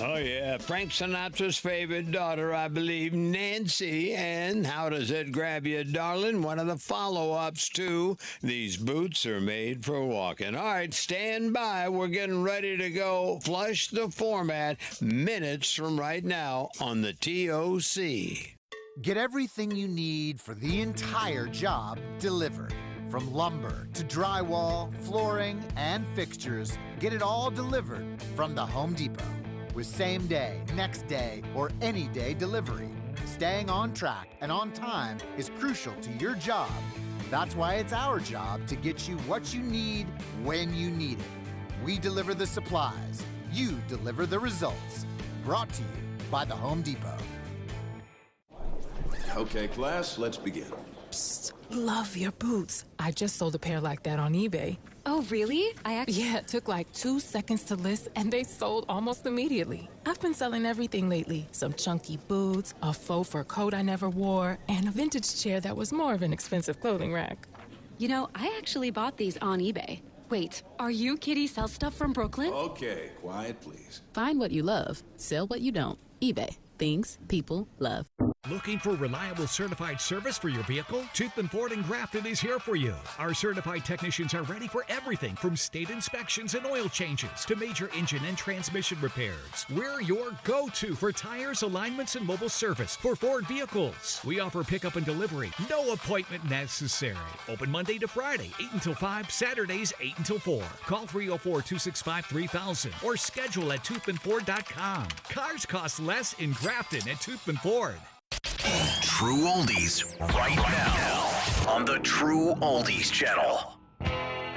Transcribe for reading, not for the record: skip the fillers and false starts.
Oh, yeah. Frank Sinatra's favorite daughter, I believe, Nancy. And how does it grab you, darling? One of the follow-ups to These Boots Are Made for Walking. All right, stand by. We're getting ready to go. Flush the format minutes from right now on the TOC. Get everything you need for the entire job delivered. From lumber to drywall, flooring, and fixtures, get it all delivered from the Home Depot. With same day, next day, or any day delivery. Staying on track and on time is crucial to your job. That's why it's our job to get you what you need when you need it. We deliver the supplies. You deliver the results. Brought to you by the Home Depot. Okay, class, let's begin. Psst, love your boots. I just sold a pair like that on eBay. Oh, really? Yeah, it took like 2 seconds to list, and they sold almost immediately. I've been selling everything lately. Some chunky boots, a faux fur coat I never wore, and a vintage chair that was more of an expensive clothing rack. You know, I actually bought these on eBay. Wait, are you Kitty Sell Stuff from Brooklyn? Okay, quiet, please. Find what you love, sell what you don't. eBay. Things people love. Looking for reliable certified service for your vehicle? Toothman Ford in Grafton is here for you. Our certified technicians are ready for everything from state inspections and oil changes to major engine and transmission repairs. We're your go-to for tires, alignments, and mobile service for Ford vehicles. We offer pickup and delivery. No appointment necessary. Open Monday to Friday, 8 until 5, Saturdays, 8 until 4. Call 304-265-3000 or schedule at toothmanford.com. Cars cost less in Grafton at Toothman Ford. True Oldies right now on the True Oldies channel.